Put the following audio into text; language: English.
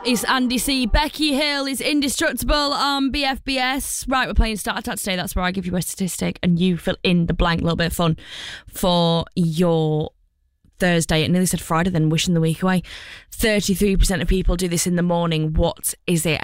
It's Andy C. Becky Hill is Indestructible on BFBS. Right, we're playing Start Attack today. That's where I give you a statistic and you fill in the blank. A little bit of fun for your Thursday. It nearly said Friday then, wishing the week away. 33% of people do this in the morning. What is it?